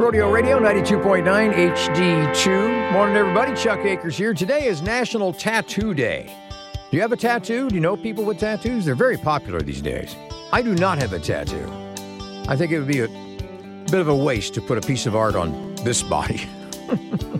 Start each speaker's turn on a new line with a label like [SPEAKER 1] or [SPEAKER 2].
[SPEAKER 1] Rodeo Radio 92.9 HD2. Morning, everybody. Chuck Akers here. Today is National Tattoo Day. Do you have a tattoo? Do you know people with tattoos? They're very popular these days. I do not have a tattoo. I think it would be a bit of a waste to put a piece of art on this body.